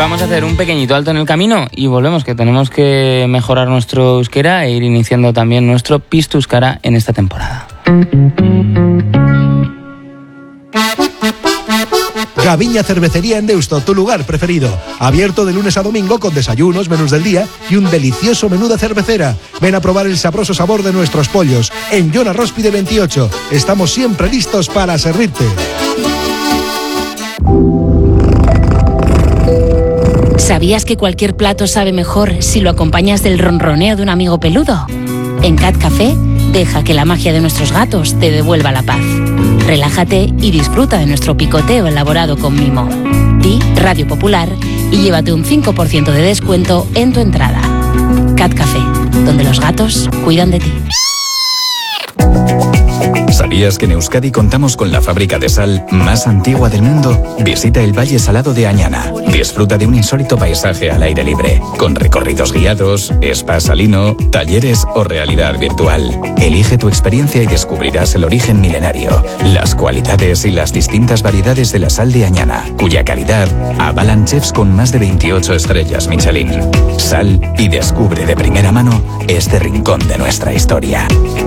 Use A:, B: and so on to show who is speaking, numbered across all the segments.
A: Vamos a hacer un pequeñito alto en el camino y volvemos, que tenemos que mejorar nuestro euskera e ir iniciando también nuestro Piztu Euskara en esta temporada.
B: Gaviña Cervecería en Deusto, tu lugar preferido. Abierto de lunes a domingo con desayunos, menús del día y un delicioso menú de cervecera. Ven a probar el sabroso sabor de nuestros pollos. En Joan Arróspide 28. Estamos siempre listos para servirte.
C: ¿Sabías que cualquier plato sabe mejor si lo acompañas del ronroneo de un amigo peludo? En Cat Café, deja que la magia de nuestros gatos te devuelva la paz. Relájate y disfruta de nuestro picoteo elaborado con mimo. Di Radio Popular y llévate un 5% de descuento en tu entrada. Cat Café, donde los gatos cuidan de ti.
D: ¿Sabías que en Euskadi contamos con la fábrica de sal más antigua del mundo? Visita el Valle Salado de Añana. Disfruta de un insólito paisaje al aire libre, con recorridos guiados, spa salino, talleres o realidad virtual. Elige tu experiencia y descubrirás el origen milenario, las cualidades y las distintas variedades de la sal de Añana, cuya calidad avalan chefs con más de 28 estrellas Michelin. Sal y descubre de primera mano este rincón de nuestra historia.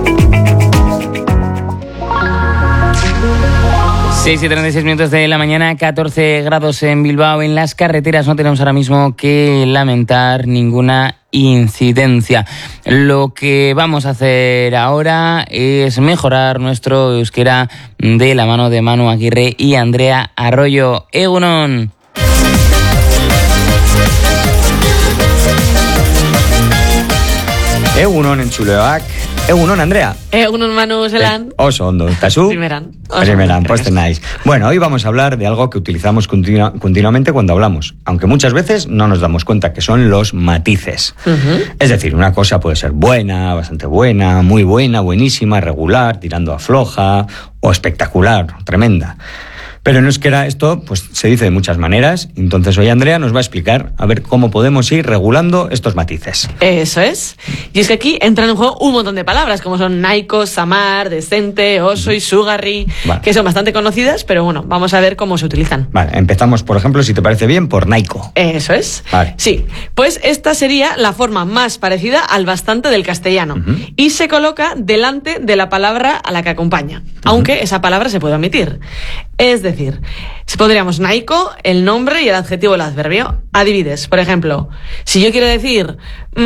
A: 6 y 36 minutos de la mañana, 14 grados en Bilbao. En las carreteras no tenemos ahora mismo que lamentar ninguna incidencia. Lo que vamos a hacer ahora es mejorar nuestro euskera de la mano de Manu Aguirre y Andrea Arroyo. Egunon.
E: Egunon entzuleoak. Egunon, Andrea.
F: Egunon, Manu, zelan.
E: Oso ondo. ¿Tasu?
F: Primeran.
E: Pues tenéis. Bueno, hoy vamos a hablar de algo que utilizamos continuamente cuando hablamos, aunque muchas veces no nos damos cuenta, que son los matices. Es decir, una cosa puede ser buena, bastante buena, muy buena, buenísima, regular, tirando a floja o espectacular, tremenda. Pero en euskera esto pues se dice de muchas maneras. Entonces hoy Andrea nos va a explicar a ver cómo podemos ir regulando estos matices.
F: Eso es. Y es que aquí entran en juego un montón de palabras, como son naiko, samar, decente, oso y sugarri, vale, que son bastante conocidas, pero bueno, vamos a ver cómo se utilizan.
E: Vale, empezamos, por ejemplo, si te parece bien, por naiko.
F: Eso es.
E: Vale.
F: Sí, pues esta sería la forma más parecida al bastante del castellano y se coloca delante de la palabra a la que acompaña, aunque esa palabra se puede omitir. Es decir, si pondríamos naiko, el nombre y el adjetivo o el adverbio. Adivides, por ejemplo, si yo quiero decir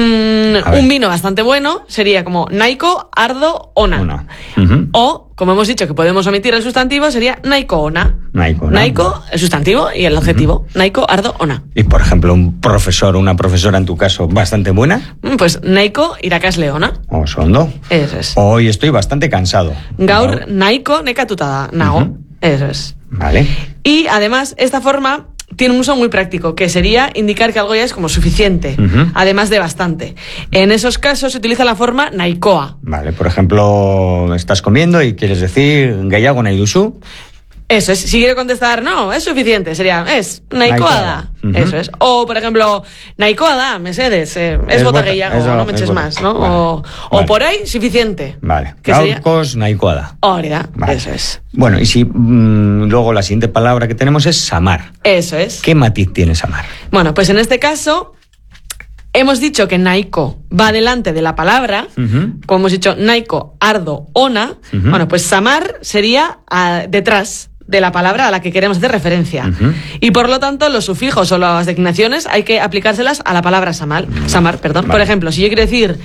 F: un vino bastante bueno, sería como naiko, ardo, ona. O, como hemos dicho que podemos omitir el sustantivo, sería naiko, ona. Naiko, el sustantivo, y el adjetivo. Naiko, ardo, ona.
E: Y, por ejemplo, un profesor o una profesora, en tu caso, bastante buena.
F: Pues naiko, irakasle ona.
E: Oso ondo.
F: Eso es.
E: Hoy estoy bastante cansado.
F: Gaur, naiko, nekatuta nago. Eso es.
E: Vale.
F: Y además, esta forma tiene un uso muy práctico, que sería indicar que algo ya es como suficiente, además de bastante. En esos casos se utiliza la forma naikoa.
E: Vale, por ejemplo, estás comiendo y quieres decir gehiago nahi duzu.
F: Eso es. Si quiero contestar, no, es suficiente, sería, es naikoada. Eso es. O, por ejemplo, naikoada, mesedes, es bota gehiago, no me eches más, ¿no? Vale. O por ahí, suficiente.
E: Vale.
F: Gaurkoz
E: naikoada.
F: Órida, vale. Eso es.
E: Bueno, y si luego la siguiente palabra que tenemos es samar.
F: Eso es.
E: ¿Qué matiz tiene samar?
F: Bueno, pues en este caso hemos dicho que naiko va delante de la palabra, como hemos dicho, naiko, ardo, ona. Bueno, pues samar sería detrás de la palabra a la que queremos hacer referencia. Y por lo tanto, los sufijos o las declinaciones hay que aplicárselas a la palabra samar. Vale. Por ejemplo, si yo quiero decir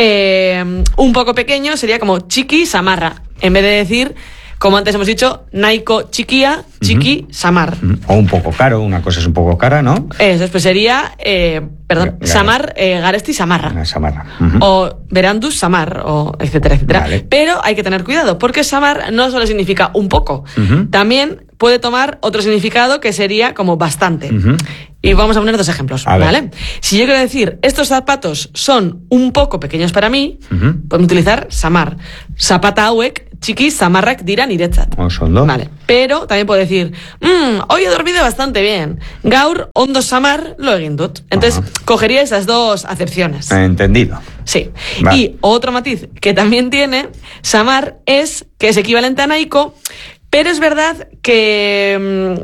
F: un poco pequeño, sería como chiqui samarra, en vez de decir, como antes hemos dicho, naiko chiquia, chiqui samar.
E: O un poco caro, una cosa es un poco cara, ¿no?
F: Eso, pues sería, samar, garesti samarra.
E: Samarra.
F: O verandus samar, o etcétera, etcétera. Vale. Pero hay que tener cuidado, porque samar no solo significa un poco, también puede tomar otro significado que sería como bastante. Y vamos a poner dos ejemplos, ¿vale? Si yo quiero decir, estos zapatos son un poco pequeños para mí, podemos utilizar samar. Zapata hauek txiki samarrak dira niretzat. Vale. Pero también puedo decir, hoy he dormido bastante bien. Gaur ondo samar lo egin dut. Entonces, cogería esas dos acepciones.
E: Entendido.
F: Sí. Vale. Y otro matiz que también tiene, samar, es que es equivalente a naiko, pero es verdad que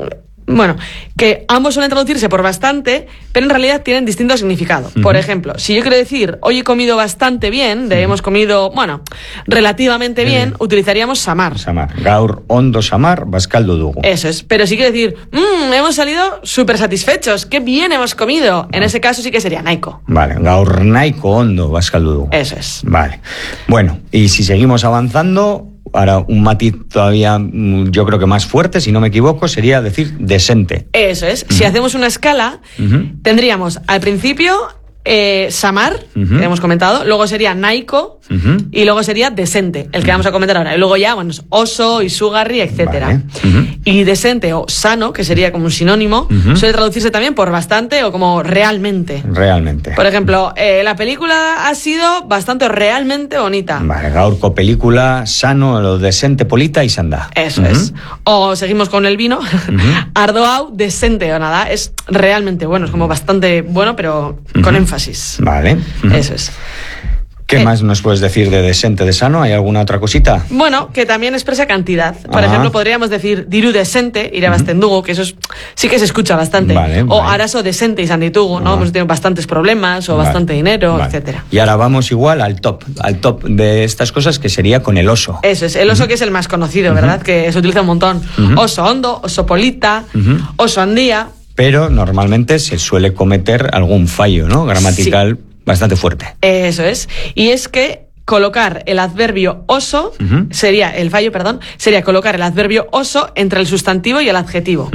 F: Bueno, que ambos suelen traducirse por bastante, pero en realidad tienen distinto significado. Por ejemplo, si yo quiero decir hoy he comido bastante bien, hemos comido, bueno, relativamente bien, utilizaríamos samar.
E: Samar. Gaur ondo samar, baskaldu dugu.
F: Eso es. Pero si quiero decir, hemos salido súper satisfechos, qué bien hemos comido. En ese caso sí que sería naiko.
E: Vale, gaur naiko ondo, baskaldu dugu.
F: Eso es.
E: Vale. Bueno, y si seguimos avanzando, ahora un matiz todavía, yo creo que más fuerte, si no me equivoco, sería decir decente.
F: Eso es. Si hacemos una escala, tendríamos al principio samar, que hemos comentado, luego sería naiko y luego sería decente, el que vamos a comentar ahora. Y luego ya, bueno, oso, isugarri, etcétera.
E: Vale.
F: Y decente o sano, que sería como un sinónimo, suele traducirse también por bastante o como realmente.
E: Realmente.
F: Por ejemplo, la película ha sido bastante realmente bonita.
E: Vale, gaurko película, sano, lo decente, polita y sanda.
F: Eso es. O seguimos con el vino. Ardo hau, decente o nada. Es realmente bueno, es como bastante bueno, pero con énfasis.
E: Vale.
F: Eso es.
E: ¿Qué más nos puedes decir de decente, de sano? ¿Hay alguna otra cosita?
F: Bueno, que también expresa cantidad. Por ejemplo, podríamos decir diru decente, irabastendugu, que eso sí que se escucha bastante.
E: Vale,
F: o araso decente y sanditugu, ¿no? Hemos tenido bastantes problemas o bastante dinero, etcétera.
E: Y ahora vamos igual al top de estas cosas, que sería con el oso.
F: Eso es, el oso que es el más conocido, ¿verdad? Que se utiliza un montón. Oso hondo, oso polita, oso andía.
E: Pero normalmente se suele cometer algún fallo, ¿no? Gramatical. Sí. Bastante fuerte.
F: Eso es. Y es que colocar el adverbio oso sería colocar el adverbio oso entre el sustantivo y el adjetivo.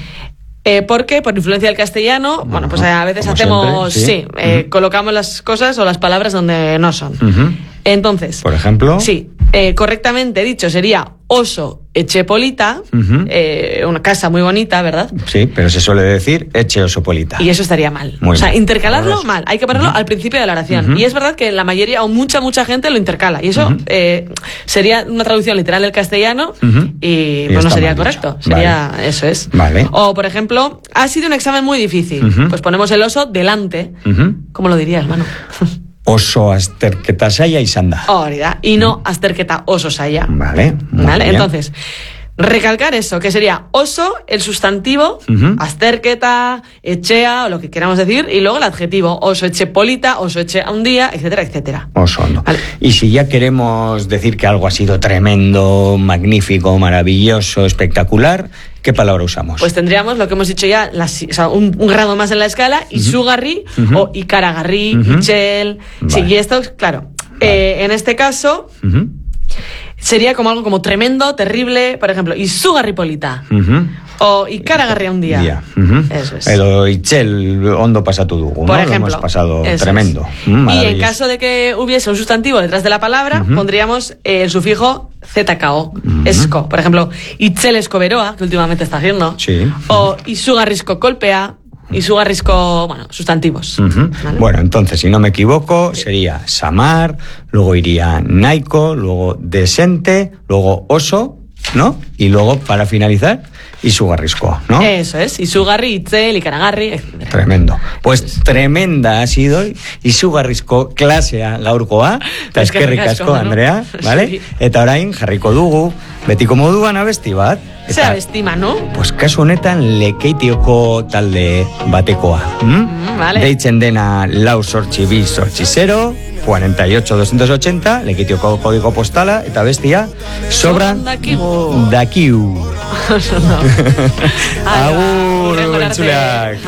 F: Porque por influencia del castellano, bueno, pues a veces hacemos, colocamos las cosas o las palabras donde no son. Entonces,
E: por ejemplo,
F: correctamente dicho sería oso echepolita, una casa muy bonita, ¿verdad?
E: Sí, pero se suele decir eche osopolita.
F: Y eso estaría mal.
E: Muy mal.
F: Intercalarlo mal. Hay que ponerlo al principio de la oración. Y es verdad que la mayoría o mucha gente lo intercala. Y eso sería una traducción literal del castellano y pues no sería correcto. Sería, eso es.
E: Vale.
F: O, por ejemplo, ha sido un examen muy difícil. Pues ponemos el oso delante. ¿Cómo lo dirías, Manu?
E: Oso azterketa saia izan da.
F: Y no azterketa oso saia.
E: Vale.
F: Entonces, recalcar eso, que sería oso, el sustantivo, azterketa, echea, o lo que queramos decir, y luego el adjetivo, oso echepolita, oso eche a un día, etcétera, etcétera.
E: Oso hondo.
F: Vale.
E: Y si ya queremos decir que algo ha sido tremendo, magnífico, maravilloso, espectacular, ¿qué palabra usamos?
F: Pues tendríamos lo que hemos dicho ya, un grado más en la escala, isugarri o ikaragarri, ichel.
E: Vale.
F: Sí, y esto, claro. Vale. En este caso, sería como algo como tremendo, terrible, por ejemplo, izugarri polita. O ikaragarri a un día. Eso es.
E: El ichel ondo pasatu dugu,
F: por
E: ¿no?
F: ejemplo,
E: lo hemos pasado
F: eso
E: tremendo.
F: Es. Y en caso de que hubiese un sustantivo detrás de la palabra, pondríamos el sufijo zko, esco. Por ejemplo, ichel escoberoa, que últimamente está haciendo.
E: Sí.
F: O izugarrisco kolpea. Izugarrisco, bueno, sustantivos. ¿Vale?
E: Bueno, entonces, si no me equivoco, sería samar, luego iría naiko, luego decente, luego oso, ¿no? Y luego, para finalizar, izugarrisco, ¿no?
F: Eso es, izugarri, itzel, ikaragarri, etc.
E: Tremendo. Pues tremenda ha sido izugarrizko klasea gaurkoa, eta eskerrik asko, Andrea, ¿vale? Sí. Eta orain jarriko dugu, betiko moduan abesti bat.
F: Se abestima, ¿no?
E: Pues kasu honetan Lekeitioko talde batekoa.
F: Vale.
E: Deitzen dena 48280 48280, Lekeitioko kodigo postala, eta bestia sobran dakiu. Agur, entzuleak.